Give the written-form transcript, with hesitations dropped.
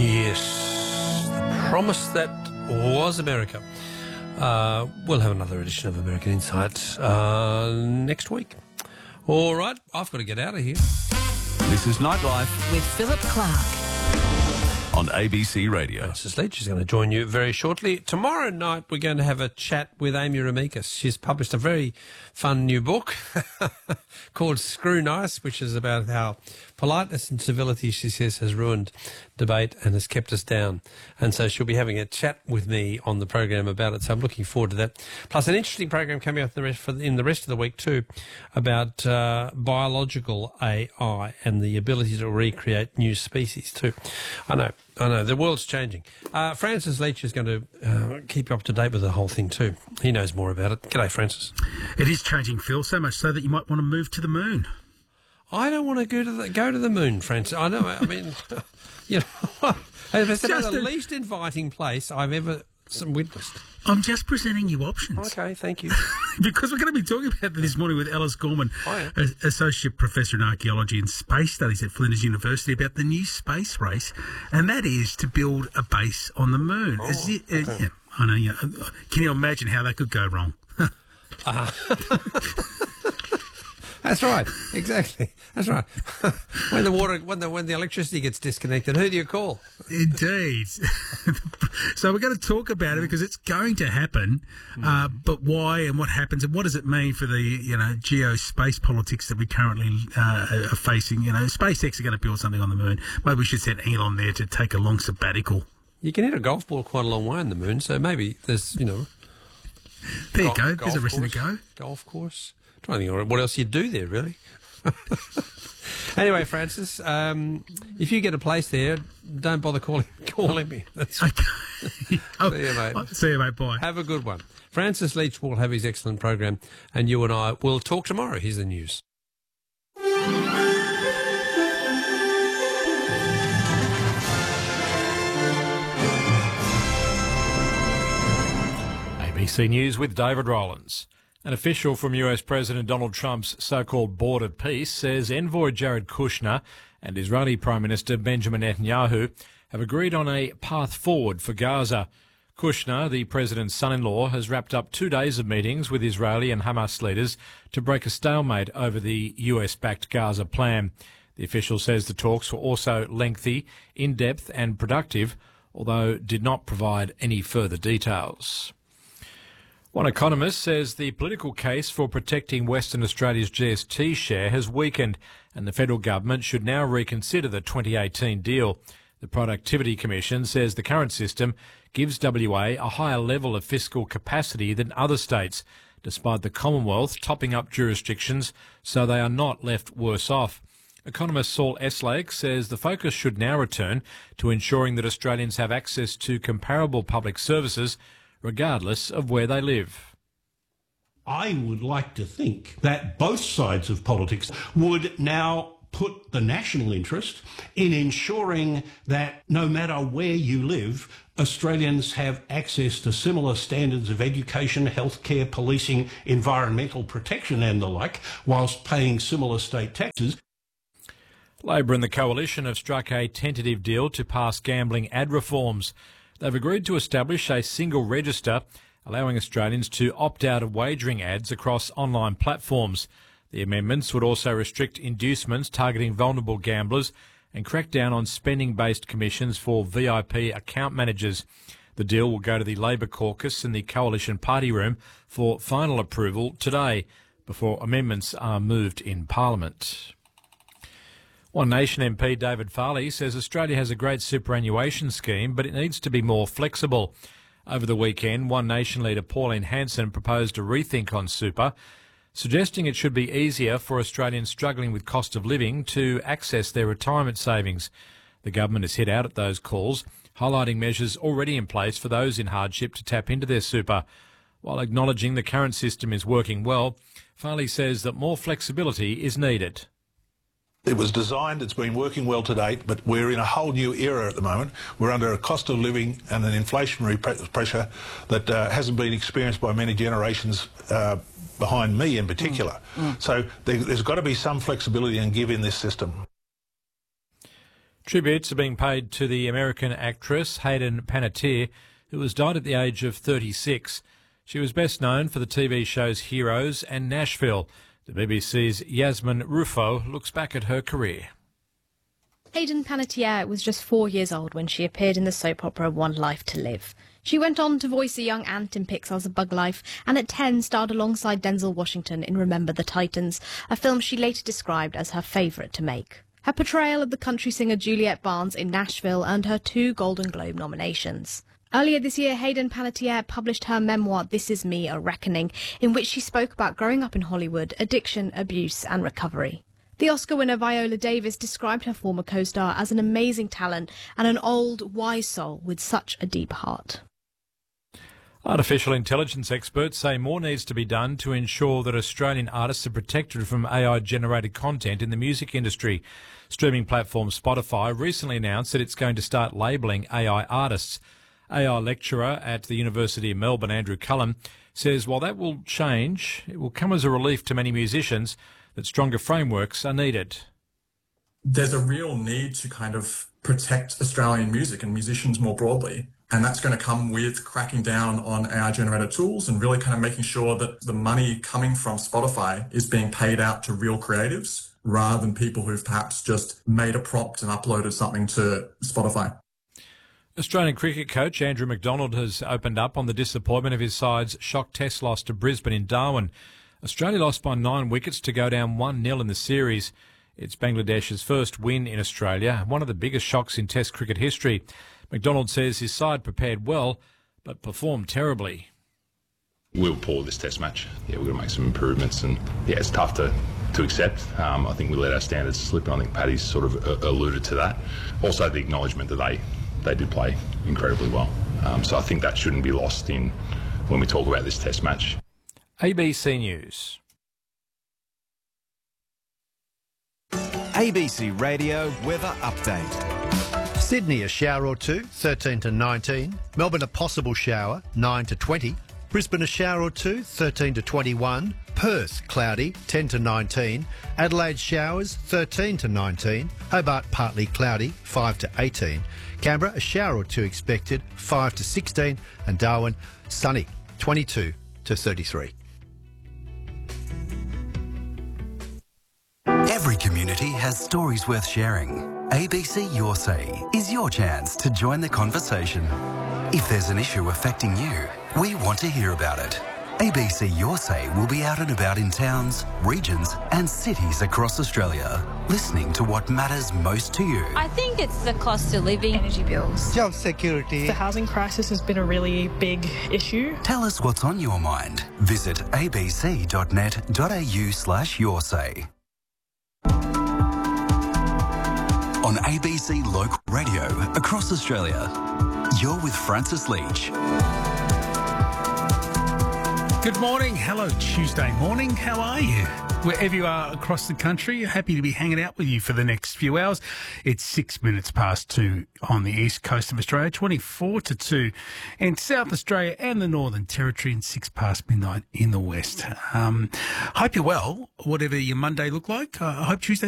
Yes, the promise that was America. We'll have another edition of American Insight next week. All right, I've got to get out of here. This is Nightlife with Philip Clark on ABC Radio. Frances Leach is going to join you very shortly. Tomorrow night we're going to have a chat with Amy Remeikis. She's published a very fun new book called Screw Nice, which is about how politeness and civility, she says, has ruined debate and has kept us down. And so she'll be having a chat with me on the program about it. So I'm looking forward to that. Plus an interesting program coming up in the rest of the week too about biological AI and the ability to recreate new species too. I know, the world's changing. Frances Leach is going to keep you up to date with the whole thing too. He knows more about it. G'day, Francis. It is changing, Phil, so much so that you might want to move to the moon. I don't want to go to the moon, Francis. I know. I mean, you know, it's the least inviting place I've ever witnessed. I'm just presenting you options. Okay, thank you. Because we're going to be talking about that this morning with Alice Gorman, Associate Professor in Archaeology and Space Studies at Flinders University, about the new space race, and that is to build a base on the moon. Okay. Yeah, I know. Yeah. Can you imagine how that could go wrong? That's right. Exactly. That's right. When the electricity gets disconnected, who do you call? Indeed. So we're going to talk about it because it's going to happen. But why and what happens and what does it mean for the geospace politics that we currently are facing? SpaceX are going to build something on the moon. Maybe we should send Elon there to take a long sabbatical. You can hit a golf ball quite a long way on the moon, so maybe there's There you go. There's a reason to go. Golf course. Trying to think what else you do there, really. Anyway, Francis, if you get a place there, don't bother calling me. That's okay. See you, mate. See you, mate. Bye. Have a good one. Francis Leach will have his excellent program, and you and I will talk tomorrow. Here's the news. ABC News with David Rowlands. An official from US President Donald Trump's so-called border peace says envoy Jared Kushner and Israeli Prime Minister Benjamin Netanyahu have agreed on a path forward for Gaza. Kushner, the president's son-in-law, has wrapped up 2 days of meetings with Israeli and Hamas leaders to break a stalemate over the US-backed Gaza plan. The official says the talks were also lengthy, in-depth and productive, although did not provide any further details. One economist says the political case for protecting Western Australia's GST share has weakened and the federal government should now reconsider the 2018 deal. The Productivity Commission says the current system gives WA a higher level of fiscal capacity than other states, despite the Commonwealth topping up jurisdictions so they are not left worse off. Economist Saul Eslake says the focus should now return to ensuring that Australians have access to comparable public services regardless of where they live. I would like to think that both sides of politics would now put the national interest in ensuring that no matter where you live, Australians have access to similar standards of education, healthcare, policing, environmental protection and the like, whilst paying similar state taxes. Labor and the Coalition have struck a tentative deal to pass gambling ad reforms. They've agreed to establish a single register, allowing Australians to opt out of wagering ads across online platforms. The amendments would also restrict inducements targeting vulnerable gamblers and crack down on spending-based commissions for VIP account managers. The deal will go to the Labor caucus in the Coalition Party Room for final approval today, before amendments are moved in Parliament. One Nation MP David Farley says Australia has a great superannuation scheme, but it needs to be more flexible. Over the weekend, One Nation leader Pauline Hanson proposed a rethink on super, suggesting it should be easier for Australians struggling with cost of living to access their retirement savings. The government has hit out at those calls, highlighting measures already in place for those in hardship to tap into their super. While acknowledging the current system is working well, Farley says that more flexibility is needed. It was designed, it's been working well to date, but we're in a whole new era at the moment. We're under a cost of living and an inflationary pressure that hasn't been experienced by many generations behind me in particular. So there's got to be some flexibility and give in this system. Tributes are being paid to the American actress Hayden Panettiere, who has died at the age of 36. She was best known for the TV shows Heroes and Nashville. The BBC's Yasmin Rufo looks back at her career. Hayden Panettiere was just 4 years old when she appeared in the soap opera One Life to Live. She went on to voice a young ant in Pixar's A Bug Life, and at 10 starred alongside Denzel Washington in Remember the Titans, a film she later described as her favourite to make. Her portrayal of the country singer Juliette Barnes in Nashville earned her 2 Golden Globe nominations. Earlier this year, Hayden Panettiere published her memoir This Is Me, A Reckoning, in which she spoke about growing up in Hollywood, addiction, abuse and recovery. The Oscar winner Viola Davis described her former co-star as an amazing talent and an old, wise soul with such a deep heart. Artificial intelligence experts say more needs to be done to ensure that Australian artists are protected from AI-generated content in the music industry. Streaming platform Spotify recently announced that it's going to start labelling AI artists. AI lecturer at the University of Melbourne, Andrew Cullen, says while that will change, it will come as a relief to many musicians that stronger frameworks are needed. There's a real need to kind of protect Australian music and musicians more broadly. And that's going to come with cracking down on AI-generated tools and really kind of making sure that the money coming from Spotify is being paid out to real creatives rather than people who've perhaps just made a prompt and uploaded something to Spotify. Australian cricket coach Andrew McDonald has opened up on the disappointment of his side's shock test loss to Brisbane in Darwin. Australia lost by 9 wickets to go down 1-0 in the series. It's Bangladesh's first win in Australia, one of the biggest shocks in Test cricket history. McDonald says his side prepared well, but performed terribly. We'll pull this test match. Yeah, we're going to make some improvements, and yeah, it's tough to accept. I think we let our standards slip, and I think Paddy's sort of alluded to that. Also, the acknowledgement that they did play incredibly well. So I think that shouldn't be lost in when we talk about this test match. ABC News. ABC Radio Weather Update. Sydney, a shower or two, 13 to 19. Melbourne, a possible shower, 9 to 20. Brisbane, a shower or two, 13 to 21. Perth, cloudy, 10 to 19. Adelaide, showers, 13 to 19. Hobart, partly cloudy, 5 to 18. Canberra, a shower or two expected, 5 to 16. And Darwin, sunny, 22 to 33. Every community has stories worth sharing. ABC Your Say is your chance to join the conversation. If there's an issue affecting you, we want to hear about it. ABC Your Say will be out and about in towns, regions and cities across Australia, listening to what matters most to you. I think it's the cost of living, energy bills, job security. The housing crisis has been a really big issue. Tell us what's on your mind. Visit abc.net.au/yoursay. On ABC Local Radio across Australia, you're with Francis Leach. Good morning. Hello, Tuesday morning. How are you? Wherever you are across the country, happy to be hanging out with you for the next few hours. It's 6 minutes past 2 on the east coast of Australia, 24 to 2 in South Australia and the Northern Territory, and 6 past midnight in the west. Hope you're well, whatever your Monday looked like. I hope Tuesday